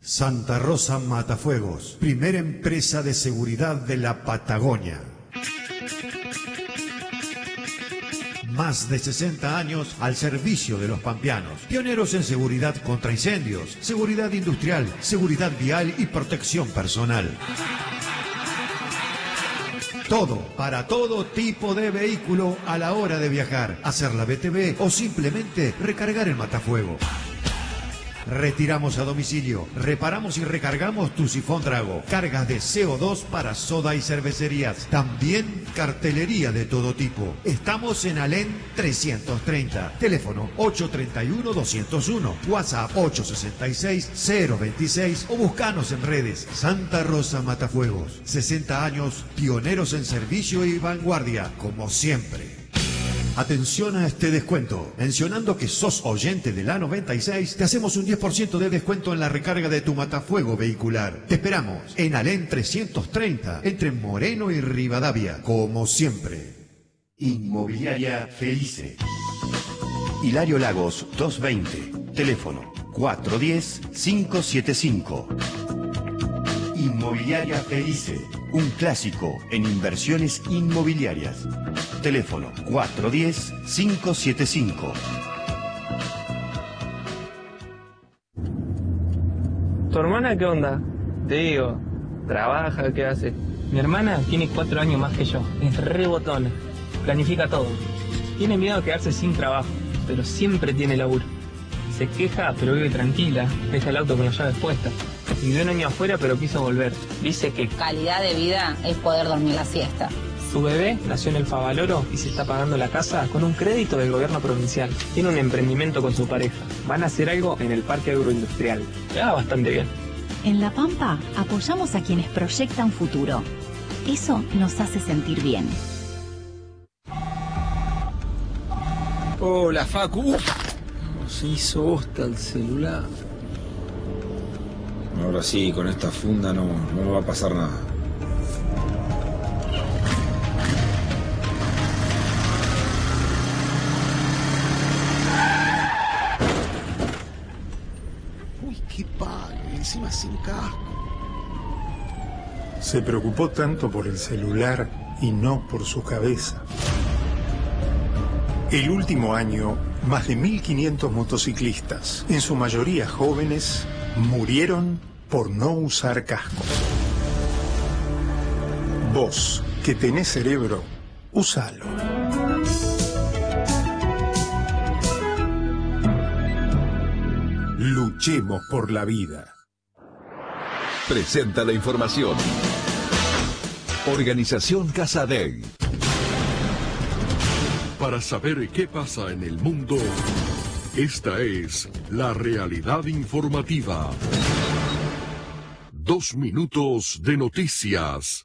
Santa Rosa Matafuegos, primera empresa de seguridad de la Patagonia. Más de 60 años al servicio de los pampeanos. Pioneros en seguridad contra incendios, seguridad industrial, seguridad vial y protección personal. Todo, para todo tipo de vehículo a la hora de viajar, hacer la BTV o simplemente recargar el matafuego. Retiramos a domicilio, reparamos y recargamos tu sifón Drago, cargas de CO2 para soda y cervecerías, también cartelería de todo tipo. Estamos en Alén 330, teléfono 831-201, WhatsApp 866-026 o buscanos en redes. Santa Rosa Matafuegos, 60 años, pioneros en servicio y vanguardia, como siempre. Atención a este descuento. Mencionando que sos oyente de la 96, te hacemos un 10% de descuento en la recarga de tu matafuego vehicular. Te esperamos en Alén 330, entre Moreno y Rivadavia, como siempre. Inmobiliaria Felice. Hilario Lagos 220, teléfono 410-575. Inmobiliaria Felice, un clásico en inversiones inmobiliarias. Teléfono 410-575. ¿Tu hermana qué onda? Te digo, trabaja, ¿qué hace? Mi hermana tiene 4 años más que yo, es re botona, planifica todo. Tiene miedo a quedarse sin trabajo, pero siempre tiene laburo. Se queja, pero vive tranquila, deja el auto con las llaves puestas. Vivió un año afuera, pero quiso volver. Dice que calidad de vida es poder dormir la siesta. Su bebé nació en el Favaloro y se está pagando la casa con un crédito del gobierno provincial. Tiene un emprendimiento con su pareja. Van a hacer algo en el parque agroindustrial. Le va bastante bien. En La Pampa apoyamos a quienes proyectan futuro. Eso nos hace sentir bien. Hola, Facu. Se hizo bosta el celular. Ahora sí, con esta funda no me va a pasar nada. Uy, qué pague, encima sin casco. Se preocupó tanto por el celular y no por su cabeza. El último año, más de 1.500 motociclistas, en su mayoría jóvenes, murieron por no usar casco. Vos, que tenés cerebro, úsalo. Luchemos por la vida. Presenta la información. Organización Casadei. Para saber qué pasa en el mundo, esta es la realidad informativa. 2 minutos de noticias.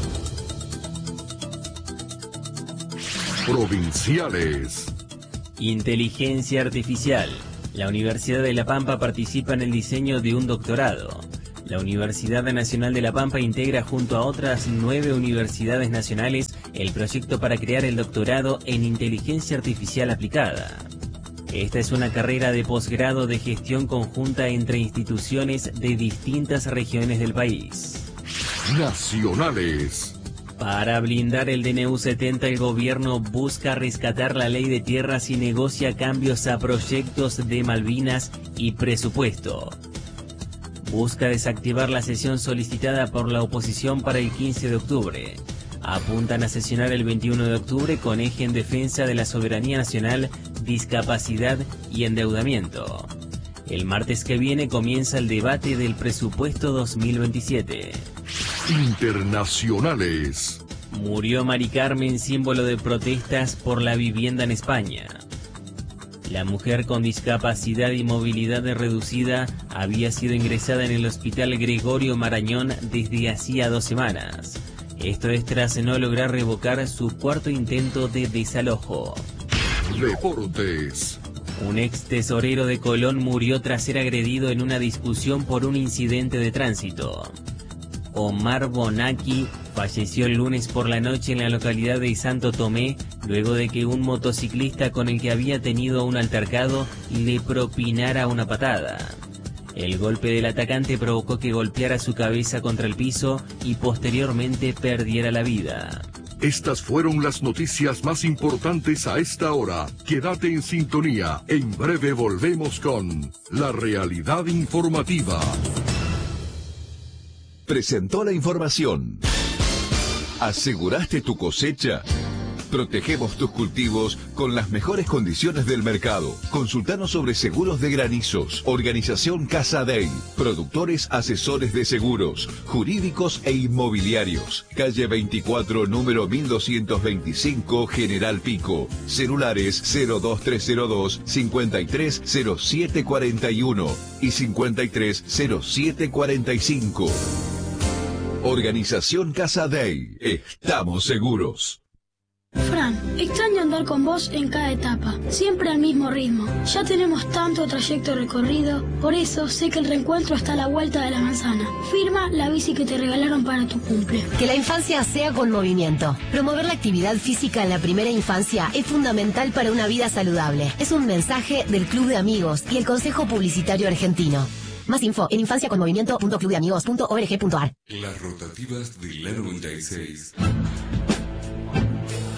Provinciales. Inteligencia artificial. La Universidad de La Pampa participa en el diseño de un doctorado. La Universidad Nacional de La Pampa integra junto a otras 9 universidades nacionales el proyecto para crear el doctorado en inteligencia artificial aplicada. Esta es una carrera de posgrado de gestión conjunta entre instituciones de distintas regiones del país. Nacionales. Para blindar el DNU 70, el gobierno busca rescatar la ley de tierras y negocia cambios a proyectos de Malvinas y presupuesto. Busca desactivar la sesión solicitada por la oposición para el 15 de octubre. Apuntan a sesionar el 21 de octubre con eje en defensa de la soberanía nacional, discapacidad y endeudamiento. El martes que viene comienza el debate del presupuesto 2027. Internacionales. Murió Mari Carmen, símbolo de protestas por la vivienda en España. La mujer con discapacidad y movilidad reducida había sido ingresada en el hospital Gregorio Marañón desde hacía 2 semanas. Esto es tras no lograr revocar su 4º intento de desalojo. Deportes. Un ex tesorero de Colón murió tras ser agredido en una discusión por un incidente de tránsito. Omar Bonacchi falleció el lunes por la noche en la localidad de Santo Tomé, luego de que un motociclista con el que había tenido un altercado le propinara una patada. El golpe del atacante provocó que golpeara su cabeza contra el piso y posteriormente perdiera la vida. Estas fueron las noticias más importantes a esta hora. Quédate en sintonía. En breve volvemos con La Realidad Informativa. Presentó la información. ¿Aseguraste tu cosecha? Protegemos tus cultivos con las mejores condiciones del mercado. Consultanos sobre seguros de granizos. Organización Casa Dey. Productores asesores de seguros, jurídicos e inmobiliarios. Calle 24, número 1225, General Pico. Celulares 02302 530741 y 530745. Organización Casa Dey. Estamos seguros. Fran, extraño andar con vos en cada etapa, siempre al mismo ritmo. Ya tenemos tanto trayecto recorrido, por eso sé que el reencuentro está a la vuelta de la manzana. Firma la bici que te regalaron para tu cumple. Que la infancia sea con movimiento. Promover la actividad física en la primera infancia es fundamental para una vida saludable. Es un mensaje del Club de Amigos y el Consejo Publicitario Argentino. Más info en infanciaconmovimiento.clubdeamigos.org.ar. Las rotativas de la 96.